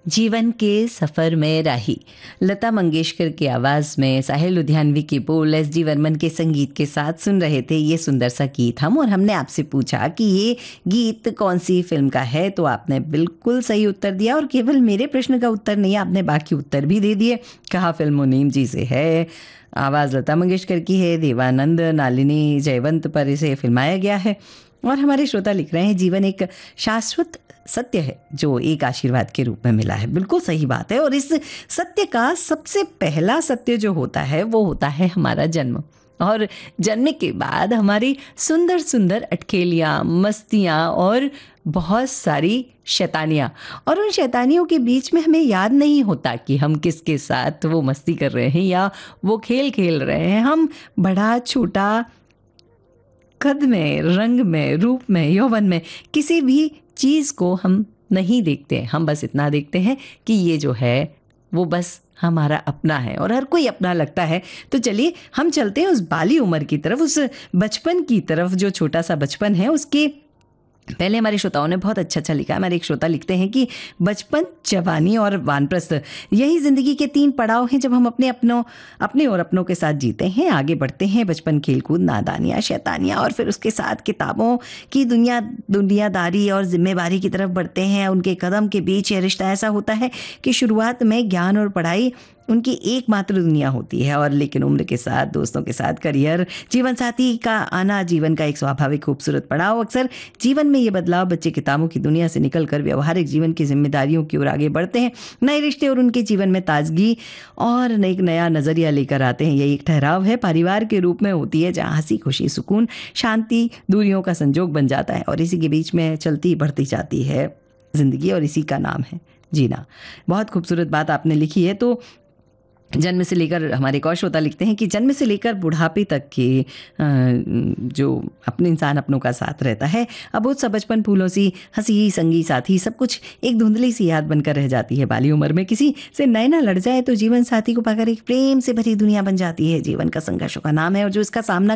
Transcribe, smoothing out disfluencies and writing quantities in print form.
जीवन के सफ़र में राही, लता मंगेशकर की आवाज़ में साहिल लुधियानवी की बोल, एस डी वर्मन के संगीत के साथ सुन रहे थे ये सुंदर सा गीत हम। और हमने आपसे पूछा कि ये गीत कौन सी फिल्म का है, तो आपने बिल्कुल सही उत्तर दिया। और केवल मेरे प्रश्न का उत्तर नहीं, आपने बाकी उत्तर भी दे दिए। कहा फिल्म मुनीम जी से है, आवाज़ लता मंगेशकर की है, देवानंद नालिनी जयवंत पर इसे फिल्माया गया है। और हमारे श्रोता लिख रहे हैं, जीवन एक शाश्वत सत्य है जो एक आशीर्वाद के रूप में मिला है। बिल्कुल सही बात है। और इस सत्य का सबसे पहला सत्य जो होता है वो होता है हमारा जन्म। और जन्म के बाद हमारी सुंदर सुंदर अटखेलियाँ, मस्तियाँ और बहुत सारी शैतानियाँ। और उन शैतानियों के बीच में हमें याद नहीं होता कि हम किसके साथ वो मस्ती कर रहे हैं या वो खेल खेल रहे हैं। हम बड़ा छोटा, कद में, रंग में, रूप में, यौवन में, किसी भी चीज़ को हम नहीं देखते। हम बस इतना देखते हैं कि ये जो है वो बस हमारा अपना है और हर कोई अपना लगता है। तो चलिए हम चलते हैं उस बाली उम्र की तरफ, उस बचपन की तरफ, जो छोटा सा बचपन है। उसके पहले हमारे श्रोताओं ने बहुत अच्छा लिखा है। हमारे एक श्रोता लिखते हैं कि बचपन, जवानी और वानप्रस्थ, यही ज़िंदगी के 3 पड़ाव हैं जब हम अपने और अपनों के साथ जीते हैं, आगे बढ़ते हैं। बचपन, खेलकूद, नादानियाँ, शैतानियाँ, और फिर उसके साथ किताबों की दुनियादारी और जिम्मेवारी की तरफ बढ़ते हैं। उनके कदम के बीच यह रिश्ता ऐसा होता है कि शुरुआत में ज्ञान और पढ़ाई उनकी एकमात्र दुनिया होती है, और लेकिन उम्र के साथ, दोस्तों के साथ, करियर, जीवन साथी का आना जीवन का एक स्वाभाविक खूबसूरत पड़ाव। अक्सर जीवन में ये बदलाव बच्चे किताबों की दुनिया से निकलकर व्यावहारिक जीवन की जिम्मेदारियों की ओर आगे बढ़ते हैं। नए रिश्ते और उनके जीवन में ताजगी और एक नया नज़रिया लेकर आते हैं। यही एक ठहराव है, परिवार के रूप में होती है, जहाँ हंसी, खुशी, सुकून, शांति दूरियों का संजोग बन जाता है। और इसी के बीच में चलती बढ़ती जाती है ज़िंदगी, और इसी का नाम है जीना। बहुत खूबसूरत बात आपने लिखी है। तो जन्म से लेकर, हमारे एक और श्रोता लिखते हैं कि जन्म से लेकर बुढ़ापे तक के जो अपने इंसान अपनों का साथ रहता है, अब वो सब बचपन फूलों सी हंसी, संगी, साथी, सब कुछ एक धुंधली सी याद बनकर रह जाती है। बाली उम्र में किसी से नैना लड़ जाए तो जीवन साथी को पाकर एक प्रेम से भरी दुनिया बन जाती है। जीवन का संघर्षों का नाम है, और जो इसका सामना